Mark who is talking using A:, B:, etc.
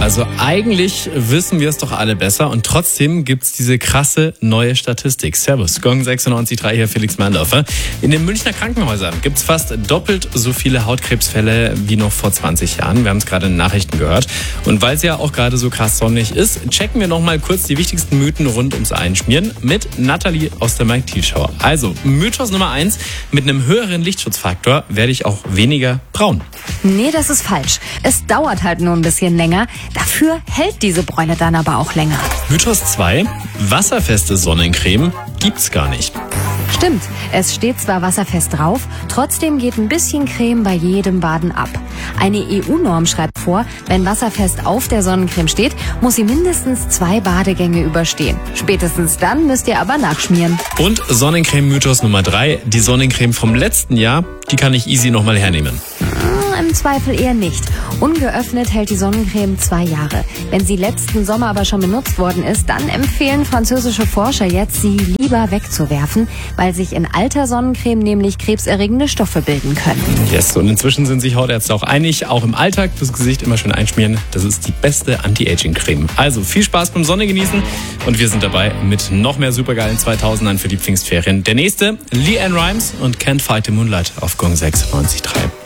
A: Also eigentlich wissen wir es doch alle besser und trotzdem gibt's diese krasse neue Statistik. Servus, Gong 96.3 hier, Felix Meindorfer. In den Münchner Krankenhäusern gibt's fast doppelt so viele Hautkrebsfälle wie noch vor 20 Jahren. Wir haben es gerade in den Nachrichten gehört. Und weil es ja auch gerade so krass sonnig ist, checken wir noch mal kurz die wichtigsten Mythen rund ums Einschmieren mit Nathalie aus der Mike Thiel Show. Also, Mythos Nummer 1, mit einem höheren Lichtschutzfaktor werde ich auch weniger braun.
B: Nee, das ist falsch. Es dauert halt nur ein bisschen länger. Dafür hält diese Bräune dann aber auch länger.
A: Mythos 2, wasserfeste Sonnencreme gibt's gar nicht.
B: Stimmt, es steht zwar wasserfest drauf, trotzdem geht ein bisschen Creme bei jedem Baden ab. Eine EU-Norm schreibt vor, wenn wasserfest auf der Sonnencreme steht, muss sie mindestens 2 Badegänge überstehen. Spätestens dann müsst ihr aber nachschmieren.
A: Und Sonnencreme-Mythos Nummer 3, die Sonnencreme vom letzten Jahr, die kann ich easy nochmal hernehmen.
B: Im Zweifel eher nicht. Ungeöffnet hält die Sonnencreme 2 Jahre. Wenn sie letzten Sommer aber schon benutzt worden ist, dann empfehlen französische Forscher jetzt, sie lieber wegzuwerfen, weil sich in alter Sonnencreme nämlich krebserregende Stoffe bilden können.
A: Yes, und inzwischen sind sich Hautärzte auch einig, auch im Alltag das Gesicht immer schön einschmieren. Das ist die beste Anti-Aging-Creme. Also viel Spaß beim Sonne genießen und wir sind dabei mit noch mehr supergeilen 2000ern für die Pfingstferien. Der nächste, LeAnn Rimes und Can't Fight the Moonlight auf Gong 96.3.